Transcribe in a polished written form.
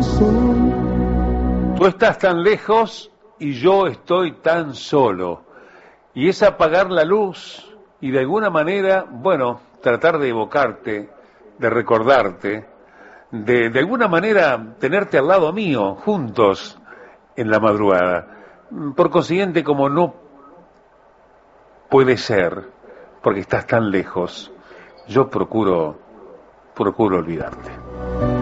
Tú estás tan lejos y yo estoy tan solo. Y es apagar la luz y de alguna manera, bueno, tratar de evocarte, de recordarte, de alguna manera tenerte al lado mío, juntos en la madrugada. Por consiguiente, como no puede ser, porque estás tan lejos, yo procuro olvidarte.